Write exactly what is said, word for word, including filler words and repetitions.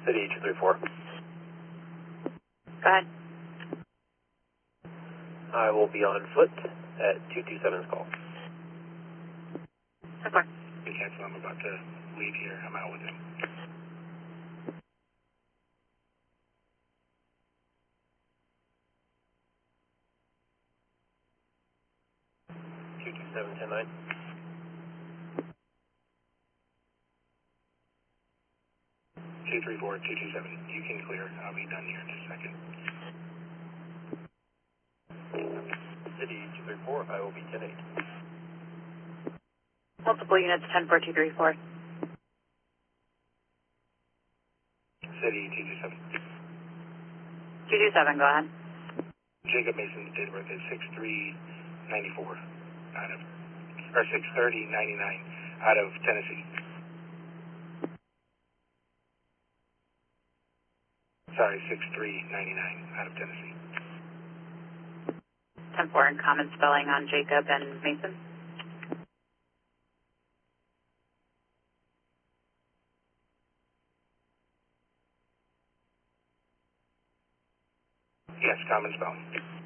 City two three four. Go ahead. I will be on foot at two two seven's call. ten four. You cancel, I'm about to leave here. I'm out with him. two two seven ten nine. two three four, two two seven. You can clear. I'll be done here in just a second. City two three four, I will be ten eight. Multiple units, ten four two three four. City two two seven. two two seven, go ahead. Jacob Mason's date of birth is six three ninety-four out of, or six thirty ninety-nine out of Tennessee. Sorry, six three ninety-nine out of Tennessee. ten four, and common spelling on Jacob and Mason. Yes, common spelling.